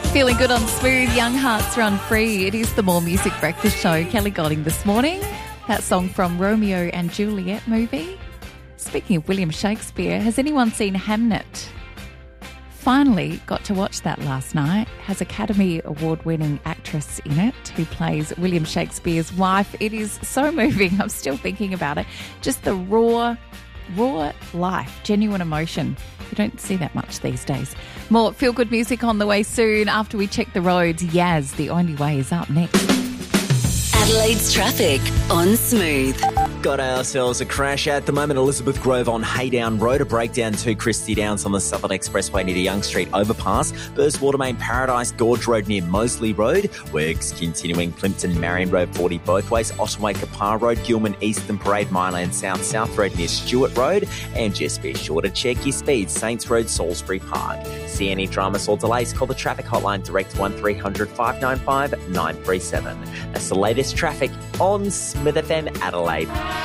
Feeling good on Smooth, Young Hearts Run Free. It is the More Music Breakfast Show. Kelly Golding this morning. That song from Romeo and Juliet movie. Speaking of William Shakespeare, has anyone seen Hamnet? Finally got to watch that last night. Has Academy Award-winning actress in it who plays William Shakespeare's wife. It is so moving. I'm still thinking about it. Just the raw life, genuine emotion. You don't see that much these days. More feel-good music on the way soon. After we check the roads, Yaz, The Only Way is up next. Adelaide's traffic on Smooth. Got ourselves a crash at the moment. Elizabeth Grove on Haydown Road, a breakdown to Christie Downs on the Southern Expressway near the Young Street overpass. Burst Watermain Paradise Gorge Road near Moseley Road. Works continuing Plimpton Marion Road 40 both ways. Otway Kapar Road, Gilman Eastern Parade, Myland South Road near Stewart Road. And just be sure to check your speed. Saints Road, Salisbury Park. See any dramas or delays? Call the traffic hotline direct 1300 595 937. That's the latest traffic on Smith FM Adelaide.